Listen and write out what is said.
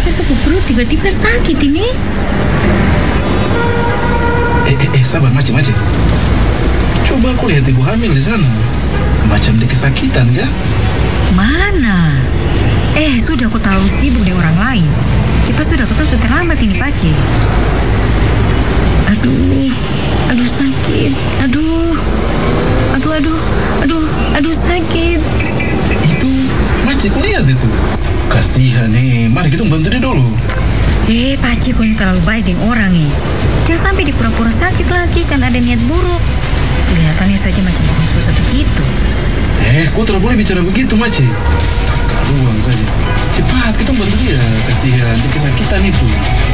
Masa perut tiba-tiba sakit ini? Sabar, Mace. Coba aku lihat ibu hamil di sana. Macam dia kesakitan, ya? Mana? Sudah aku terlalu sibuk dengan orang lain. Cepat sudah, aku sudah terlambat ini, Pace. Aduh sakit. Aduh sakit. Itu, Mace, aku lihat itu. Kasihan nih, mari kita bantu dia dulu. Pace, kau ini terlalu baik dengan orang nih. Jangan sampai dipura-pura sakit lagi kan ada niat buruk. Kelihatannya saja macam orang susah begitu. Kau tidak boleh bicara begitu, Mace. Tak karuan saja. Cepat, kita bantu dia. Kasihan, dia kesakitan itu.